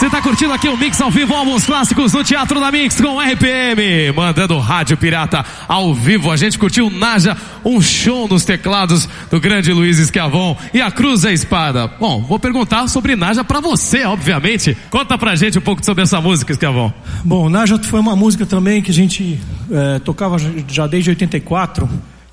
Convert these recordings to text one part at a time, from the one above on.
Você tá curtindo aqui o Mix ao vivo, álbuns clássicos no Teatro da Mix com RPM, mandando Rádio Pirata ao vivo. A gente curtiu Naja, um show nos teclados do grande Luiz Schiavon e a Cruz e a Espada. Bom, vou perguntar sobre Naja pra você, obviamente. Conta pra gente um pouco sobre essa música, Schiavon. Bom, Naja foi uma música também que a gente tocava já desde 84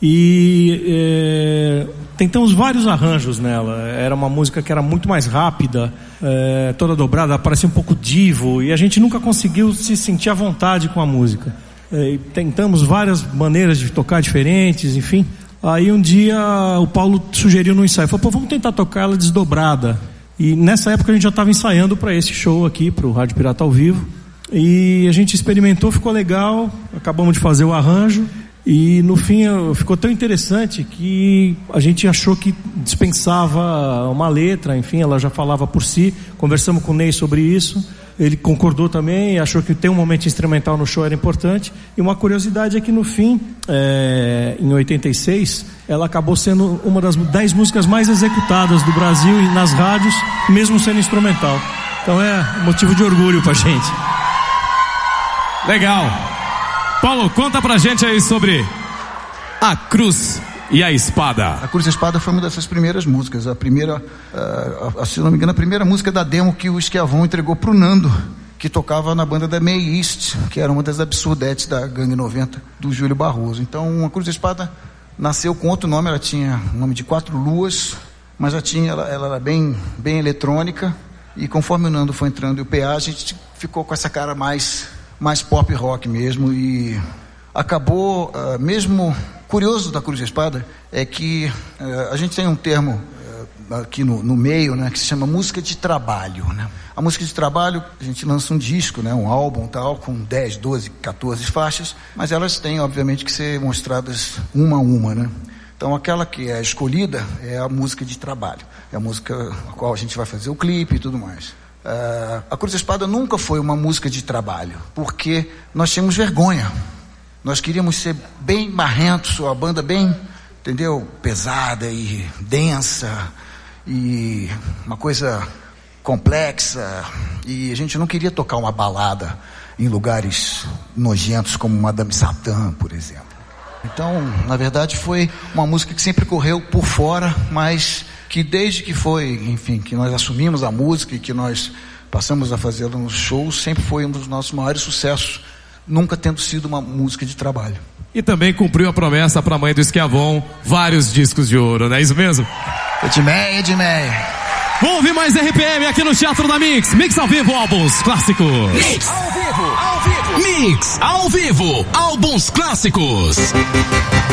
e tentamos vários arranjos nela. Era uma música que era muito mais rápida, toda dobrada, parecia um pouco divo, e a gente nunca conseguiu se sentir à vontade com a música. Tentamos várias maneiras de tocar diferentes, enfim. Aí um dia o Paulo sugeriu no ensaio, falou, vamos tentar tocar ela desdobrada. E nessa época a gente já estava ensaiando para esse show aqui, para o Rádio Pirata ao vivo, e a gente experimentou, ficou legal, acabamos de fazer o arranjo. E no fim ficou tão interessante que a gente achou que dispensava uma letra, enfim, ela já falava por si. Conversamos com o Ney sobre isso, ele concordou também, achou que ter um momento instrumental no show era importante. E uma curiosidade é que no fim, em 86, ela acabou sendo uma das 10 músicas mais executadas do Brasil e nas rádios, mesmo sendo instrumental. Então é motivo de orgulho pra gente. Legal. Paulo, conta pra gente aí sobre A Cruz e a Espada. A Cruz e a Espada foi uma dessas primeiras músicas. A primeira, se não me engano, a primeira música da demo que o Schiavon entregou pro Nando, que tocava na banda da May East, que era uma das absurdetes da Gangue 90, do Júlio Barroso. Então, A Cruz e a Espada nasceu com outro nome, ela tinha o nome de Quatro Luas, mas ela era bem eletrônica, e conforme o Nando foi entrando e o PA, a gente ficou com essa cara mais pop rock mesmo, e acabou, mesmo curioso da Cruz e a Espada, é que a gente tem um termo aqui no meio, né, que se chama música de trabalho, né? A música de trabalho, a gente lança um disco, né, um álbum tal, com 10, 12, 14 faixas, mas elas têm, obviamente, que ser mostradas uma a uma, né? Então aquela que é escolhida é a música de trabalho, é a música a qual a gente vai fazer o clipe e tudo mais. A Cruz e a Espada nunca foi uma música de trabalho, porque nós tínhamos vergonha. Nós queríamos ser bem marrentos, a banda bem, entendeu? Pesada e densa, e uma coisa complexa, e a gente não queria tocar uma balada em lugares nojentos como Madame Satã, por exemplo. Então, na verdade, foi uma música que sempre correu por fora, mas que desde que foi, enfim, que nós assumimos a música e que nós passamos a fazê-la nos shows, sempre foi um dos nossos maiores sucessos, nunca tendo sido uma música de trabalho. E também cumpriu a promessa para a mãe do Schiavon, vários discos de ouro, não é isso mesmo? Edmeia. Vamos ouvir mais RPM aqui no Teatro da Mix. Mix ao vivo, álbuns clássicos. Mix ao vivo. Mix ao vivo, álbuns clássicos.